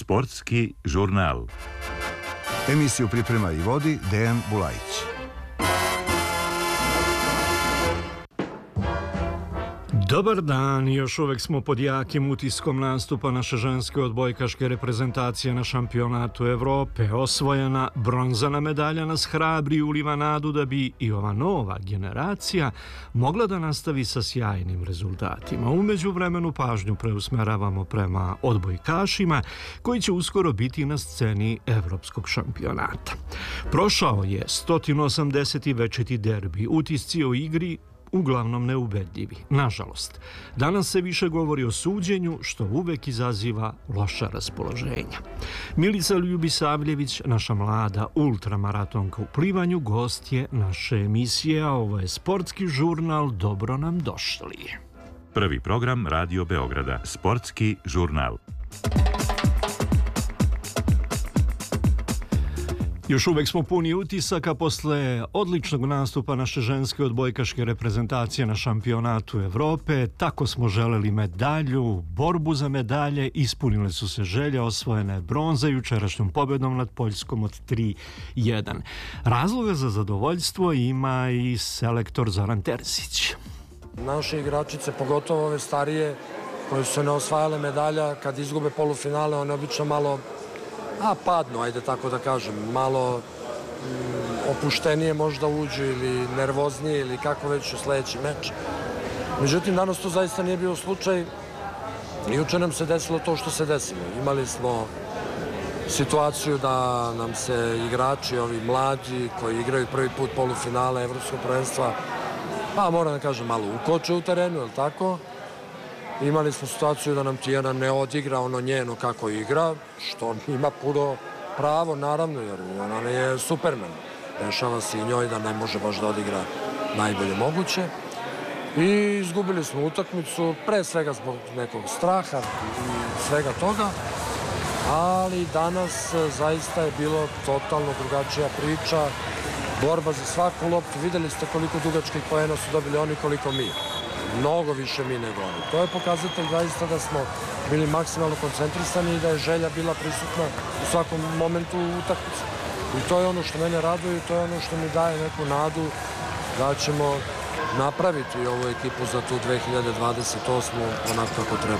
Sportski žurnal. Emisiju priprema i vodi Dejan Bulajić. Dobar dan, još uvek smo pod jakim utiskom nastupa naše ženske odbojkaške reprezentacije na šampionatu Evrope. Osvojena bronzana medalja nas hrabri i uliva nadu da bi i ova nova generacija mogla da nastavi sa sjajnim rezultatima. U međuvremenu pažnju preusmeravamo prema odbojkašima koji će uskoro biti na sceni evropskog šampionata. Prošao je 180. večiti derbi, utisci o igri uglavnom neubedljivi. Nažalost, danas se više govori o suđenju, što uvek izaziva loša raspoloženja. Milica Ljubisavljević, naša mlada ultramaratonka u plivanju, gost je naše emisije, a ovo je Sportski žurnal. Dobro nam došli. Prvi program Radio Beograda. Sportski žurnal. Još uvek smo puni utisaka posle odličnog nastupa naše ženske odbojkaške reprezentacije na šampionatu Evrope. Tako smo želeli medalju, borbu za medalje, ispunile su se želje, osvojena je bronza jučerašnjom pobedom nad Poljskom od 3-1. Razloga za zadovoljstvo ima i selektor Zoran Terzić. Naše igračice, pogotovo ove starije, koje su se ne osvajale medalja, kad izgube polufinale, one obično malo padnu, ajde tako da kažem, malo opuštenije možda uđu ili nervoznije ili kako već u sledeći meč. Međutim, danas to zaista nije bio slučaj. Juče nam se desilo to što se desilo. Imali smo situaciju da nam se igrači, ovi mlađi koji igraju prvi put polufinale Evropskog prvenstva, pa moram da kažem, malo ukoče u terenu, je li tako? Imali smo situaciju da nam Tijana ne odigra ono njeno kako igra, što ima puno pravo, naravno, jer ona je Superman. Dešava se i njoj da ne može baš da odigra najbolje moguće. I izgubili smo utakmicu, pre svega zbog nekog straha i svega toga, ali danas zaista je bilo totalno drugačija priča, borba za svaku loptu. Videli ste koliko dugačkih poena su dobili oni, koliko mi. Mnogo više mi nego oni. To je pokazatelj zaista da smo bili maksimalno koncentrisani i da je želja bila prisutna u svakom momentu utakmice. I to je ono što mene raduje i to je ono što mi daje neku nadu da ćemo napraviti ovu ekipu za tu 2028. onako kako treba.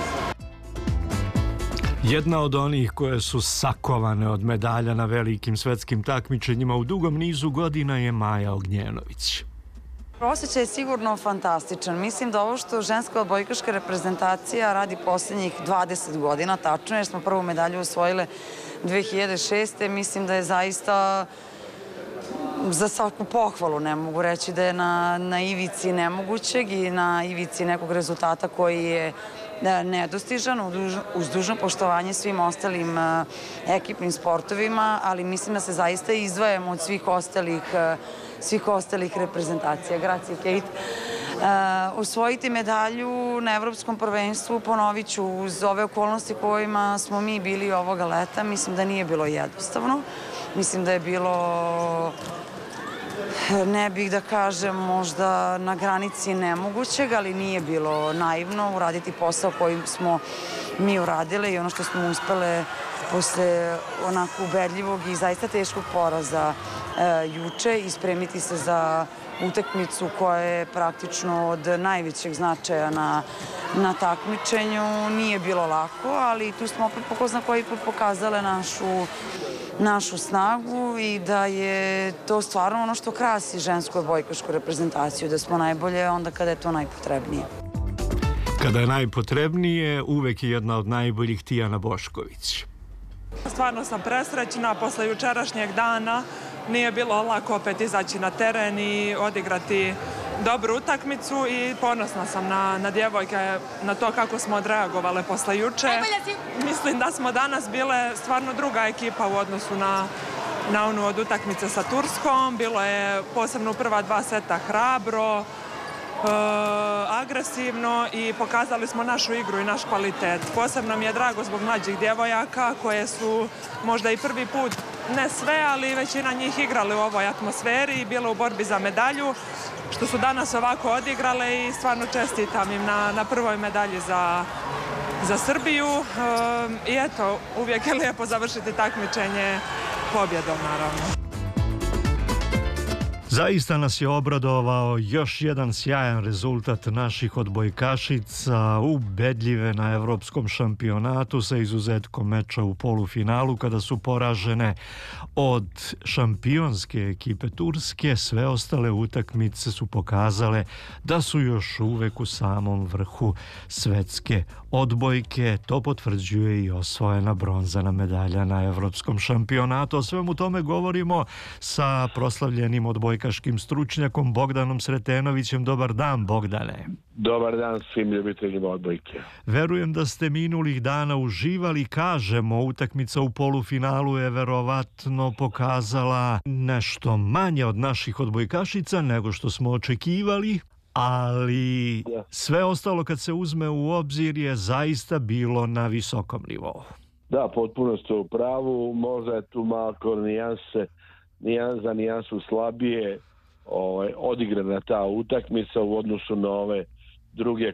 Jedna od onih koje su sakovane od medalja na velikim svetskim takmičenjima u dugom nizu godina je Maja Ognjenović. Osjećaj je sigurno fantastičan. Mislim da ovo što ženska odbojkaška reprezentacija radi posljednjih 20 godina, tačno, jer smo prvu medalju osvojile 2006. Mislim da je zaista za svaku pohvalu, ne mogu reći da je na ivici nemogućeg i na ivici nekog rezultata koji je nedostižan, uz dužno poštovanje svim ostalim ekipnim sportovima, ali mislim da se zaista izdvajamo od svih ostalih reprezentacija. Grazie, Kate. Osvojiti medalju na Evropskom prvenstvu, ponovit ću, uz ove okolnosti kojima smo mi bili ovoga leta, mislim da nije bilo jednostavno. Mislim da je bilo, ne bih da kažem, možda na granici nemogućeg, ali nije bilo naivno uraditi posao koji smo mi uradile i ono što smo uspele posle onako ubedljivog i zaista teškog poraza juče i spremiti se za utakmicu koja je praktično od najvećeg značaja na takmičenju. Nije bilo lako, ali tu smo opet po ko zna koji put pokazale našu snagu i da je to stvarno ono što krasi žensku odbojkašku reprezentaciju, da smo najbolje onda kada je to najpotrebnije. Kada je najpotrebnije, uvek je jedna od najboljih Tijana Bošković. Stvarno sam presrećna, posle jučerašnjeg dana nije bilo lako opet izaći na teren i odigrati dobru utakmicu i ponosna sam na djevojke, na to kako smo odreagovale posle juče. Mislim da smo danas bile stvarno druga ekipa u odnosu na onu od utakmice sa Turskom. Bilo je posebno u prva dva seta hrabro, agresivno i pokazali smo našu igru i naš kvalitet. Posebno mi je drago zbog mlađih djevojaka koje su možda i prvi put, ne sve, ali većina njih igrali u ovoj atmosferi i bile u borbi za medalju, što su danas ovako odigrale i stvarno čestitam im na prvoj medalji za Srbiju i eto, uvijek je lijepo završiti takmičenje pobjedom, naravno. Zaista nas je obradovao još jedan sjajan rezultat naših odbojkašica, ubedljive na evropskom šampionatu sa izuzetkom meča u polufinalu kada su poražene od šampionske ekipe Turske. Sve ostale utakmice su pokazale da su još uvek u samom vrhu svetske odbojke. To potvrđuje i osvojena bronzana medalja na evropskom šampionatu. O svemu tome govorimo sa proslavljenim odbojkaškim stručnjakom Bogdanom Sretenovićem. Dobar dan, Bogdane. Dobar dan svim ljubiteljima odbojke. Verujem da ste minulih dana uživali, kažemo, utakmica u polufinalu je verovatno pokazala nešto manje od naših odbojkašica nego što smo očekivali, ali sve ostalo kad se uzme u obzir je zaista bilo na visokom nivou. Da, potpuno ste u pravu, možda je tu malko nijansu slabije odigrana ta utakmica u odnosu na ove druge